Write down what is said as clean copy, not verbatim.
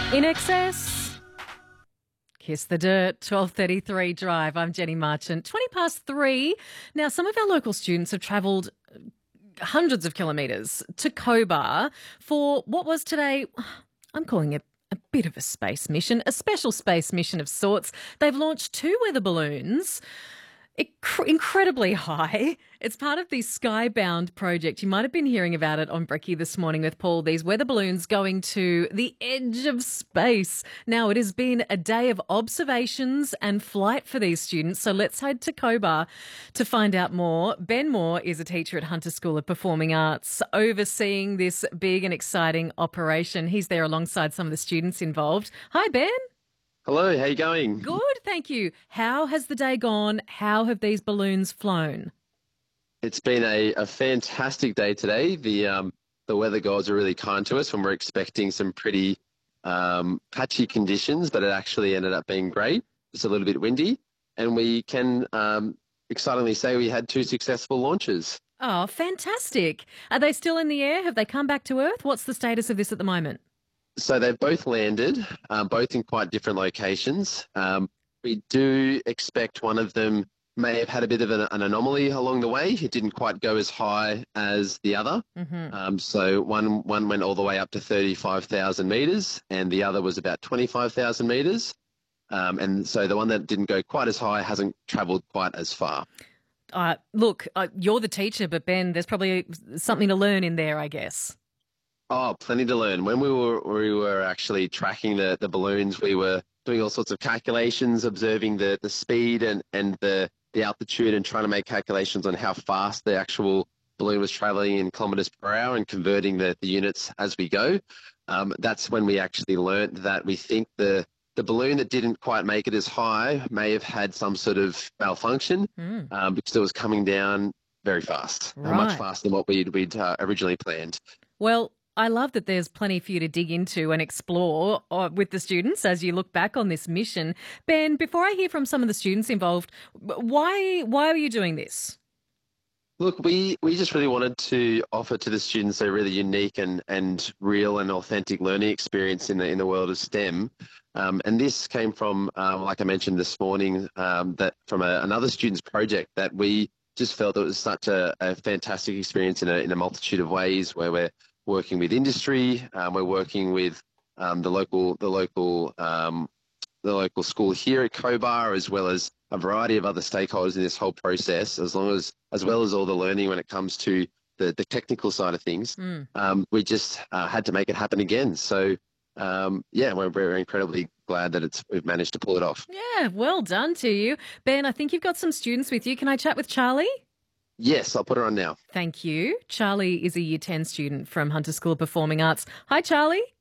In excess, kiss the dirt. 12:33 drive. I'm Jenny Marchant. 20 past 3. Now, some of our local students have travelled hundreds of kilometres to Cobar for what was today, I'm calling it a bit of a space mission, a special space mission of sorts. They've launched 2 weather balloons, incredibly high. It's part of the Skybound project. You might have been hearing about it on Brekkie this morning with Paul. These weather balloons going to the edge of space. Now, it has been a day of observations and flight for these students. So let's head to Cobar to find out more. Ben Moore is a teacher at Hunter School of Performing Arts, overseeing this big and exciting operation. He's there alongside some of the students involved. Hi, Ben. Hello, how you going? Good, thank you. How has the day gone? How have these balloons flown? It's been a fantastic day today. The weather gods are really kind to us when we're expecting some pretty patchy conditions, but it actually ended up being great. It's a little bit windy, and we can excitingly say we had 2 successful launches. Oh, fantastic. Are they still in the air? Have they come back to Earth? What's the status of this at the moment? So they've both landed, both in quite different locations. We do expect one of them may have had a bit of an anomaly along the way. It didn't quite go as high as the other. So one went all the way up to 35,000 metres and the other was about 25,000 metres. And so the one that didn't go quite as high hasn't travelled quite as far. Look, you're the teacher, but Ben, there's probably something to learn in there, I guess. Oh, plenty to learn. When we were actually tracking the balloons, we were doing all sorts of calculations, observing the speed and the altitude and trying to make calculations on how fast the actual balloon was traveling in kilometers per hour and converting the units as we go. That's when we actually learned that we think the balloon that didn't quite make it as high may have had some sort of malfunction because it was coming down very fast, much faster than what we'd originally planned. Well, I love that there's plenty for you to dig into and explore with the students as you look back on this mission. Ben, before I hear from some of the students involved, why are you doing this? Look, we just really wanted to offer to the students a really unique and real and authentic learning experience in the world of STEM. And this came from, like I mentioned this morning, that from another student's project that we just felt it was such a fantastic experience in a multitude of ways where we're working with industry, we're working with the local school here at Cobar, as well as a variety of other stakeholders in this whole process, as well as all the learning when it comes to the technical side of things. We just had to make it happen again. So we're incredibly glad that we've managed to pull it off. Yeah, well done to you. Ben, I think you've got some students with you. Can I chat with Charlie? Yes, I'll put her on now. Thank you. Charlie is a Year 10 student from Hunter School of Performing Arts. Hi, Charlie.